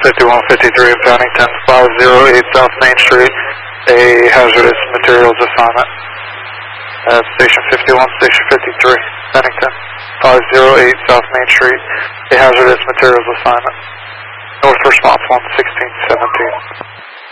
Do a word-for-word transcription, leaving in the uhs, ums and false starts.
fifty-one fifty-three of Pennington, five oh eight South Main Street, a hazardous materials assignment. At Station fifty-one, Station fifty-three, Pennington, five oh eight South Main Street, a hazardous materials assignment. North response one sixteen seventeen.